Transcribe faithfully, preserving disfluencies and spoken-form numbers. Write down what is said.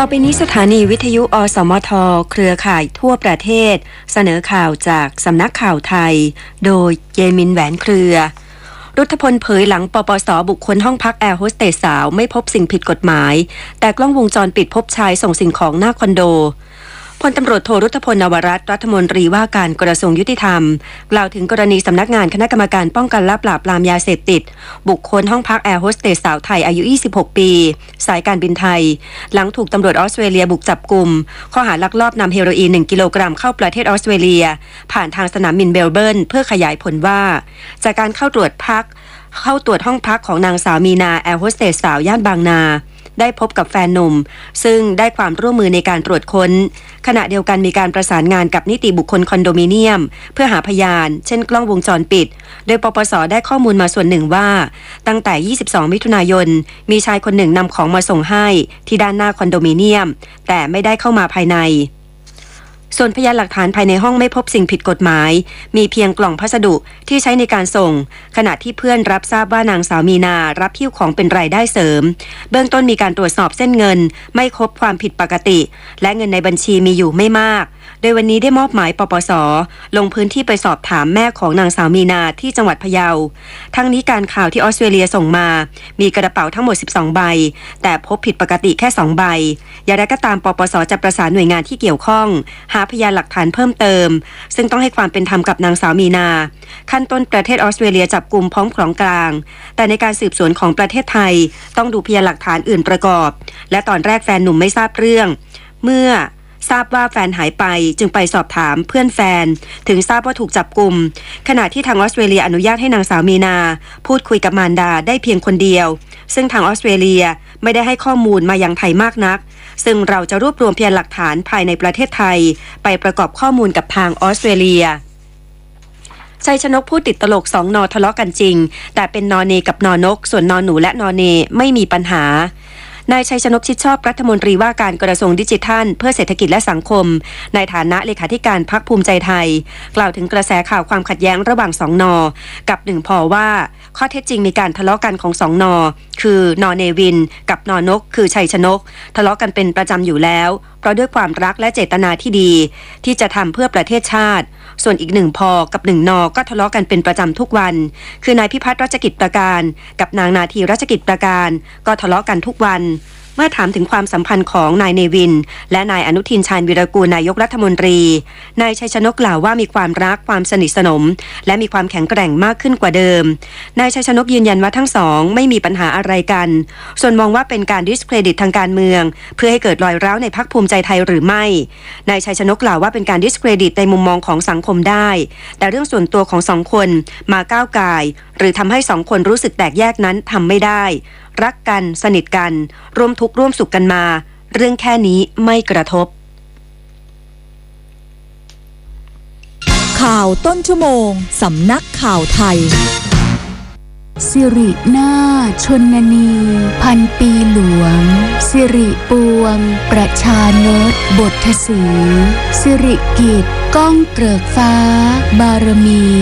ต่อไปนี้สถานีวิทยุอสมทเครือข่ายทั่วประเทศเสนอข่าวจากสำนักข่าวไทยโดยเยมินแหวนเครือรุทธพลเผยหลังปปส.บุคคลห้องพักแอร์โฮสเตสสาวไม่พบสิ่งผิดกฎหมายแต่กล้องวงจรปิดพบชายส่งสิ่งของหน้าคอนโดพลตำรวจโทรุทธพลนวรัตน์รัฐมนตรีว่าการกระทรวงยุติธรรมกล่าวถึงกรณีสำนักงานคณะกรรมการป้องกันและปราบปรามยาเสพติดบุคคลห้องพักแอร์โฮสเตสสาวไทยอายุยี่สิบหกปีสายการบินไทยหลังถูกตำรวจออสเตรเลียบุกจับกุมข้อหาลักลอบนำเฮโรอีนหนึ่งกิโลกรัมเข้าประเทศออสเตรเลียผ่านทางสนามบินเมลเบิร์นเพื่อขยายผลว่าจากการเข้าตรวจพักเข้าตรวจห้องพักของนางสาวมีนาแอร์โฮสเตสสาวย่านบางนาได้พบกับแฟนหนุ่มซึ่งได้ความร่วมมือในการตรวจค้นขณะเดียวกันมีการประสานงานกับนิติบุคคลคอนโดมิเนียมเพื่อหาพยานเช่นกล้องวงจรปิดโดยปปส.ได้ข้อมูลมาส่วนหนึ่งว่าตั้งแต่ยี่สิบสองมิถุนายนมีชายคนหนึ่งนำของมาส่งให้ที่ด้านหน้าคอนโดมิเนียมแต่ไม่ได้เข้ามาภายในส่วนพยานหลักฐานภายในห้องไม่พบสิ่งผิดกฎหมายมีเพียงกล่องพัสดุที่ใช้ในการส่งขณะที่เพื่อนรับทราบว่านางสาวมีนารับหิ้วของเป็นรายได้เสริมเบื้องต้นมีการตรวจสอบเส้นเงินไม่พบความผิดปกติและเงินในบัญชีมีอยู่ไม่มากโดยวันนี้ได้มอบหมายปปส.ลงพื้นที่ไปสอบถามแม่ของนางสาวมีนาที่จังหวัดพะเยาทั้งนี้การข่าวที่ออสเตรเลียส่งมามีกระเป๋าทั้งหมดสิบสองใบแต่พบผิดปกติแค่สองใบอย่างไรก็ตามปปส.จะประสานหน่วยงานที่เกี่ยวข้องหาพยานหลักฐานเพิ่มเติมซึ่งต้องให้ความเป็นธรรมกับนางสาวมีนาขั้นต้นประเทศออสเตรเลียจับกุมพร้อมของกลางแต่ในการสืบสวนของประเทศไทยต้องดูพยานหลักฐานอื่นประกอบและตอนแรกแฟนหนุ่มไม่ทราบเรื่องเมื่อทราบว่าแฟนหายไปจึงไปสอบถามเพื่อนแฟนถึงทราบว่าถูกจับกุมขณะที่ทางออสเตรเลียอนุญาตให้นางสาวมีนาพูดคุยกับมารดาได้เพียงคนเดียวซึ่งทางออสเตรเลียไม่ได้ให้ข้อมูลมายังไทยมากนักซึ่งเราจะรวบรวมพยานหลักฐานภายในประเทศไทยไปประกอบข้อมูลกับทางออสเตรเลียชัยชนกพูดติดตลกสองนอทะเลาะกันจริงแต่เป็นนอเนกับนอนกส่วนนอหนูและนอเนไม่มีปัญหานายชัยชนกชิดชอบรัฐมนตรีว่าการกระทรวงดิจิทัลเพื่อเศรษฐกิจและสังคมในฐานะเลขาธิการพรรคภูมิใจไทยกล่าวถึงกระแสข่าวความขัดแย้งระหว่างสองนอกับหนึ่งพอว่าข้อเท็จจริงมีการทะเลาะกันของสองนอคือนอเนวินกับนอนกคือชัยชนกทะเลาะกันเป็นประจำอยู่แล้วเพราะด้วยความรักและเจตนาที่ดีที่จะทำเพื่อประเทศชาติส่วนอีกหนึ่งพอกับหนึ่งนอก็ทะเลาะกันเป็นประจำทุกวันคือนายพิพัฒน์รัชกิจประการกับนางนาทีรัชกิจประการก็ทะเลาะกันทุกวันเมื่อถามถึงความสัมพันธ์ของนายเนวินและนายอนุทินชาญวีรกูลนายกรัฐมนตรีนายชัยชนกกล่าวว่ามีความรักความสนิทสนมและมีความแข็งแกร่งมากขึ้นกว่าเดิมนายชัยชนกยืนยันว่าทั้งสองไม่มีปัญหาอะไรกันส่วนมองว่าเป็นการดิสเครดิตทางการเมืองเพื่อให้เกิดรอยร้าวในพรรคภูมิใจไทยหรือไม่นายชัยชนกกล่าวว่าเป็นการดิสเครดิตในมุมมองของสังคมได้แต่เรื่องส่วนตัวของสองคนมาก้าวก่ายหรือทำให้สองคนรู้สึกแตกแยกนั้นทำไม่ได้รักกันสนิทกันร่วมทุกข์ร่วมสุขกันมาเรื่องแค่นี้ไม่กระทบข่าวต้นชั่วโมงสำนักข่าวไทยสิรินาถชนนีพันปีหลวงสิริปวงประชานตบทศรีสิริกิจก้องเกริกฟ้าบารมี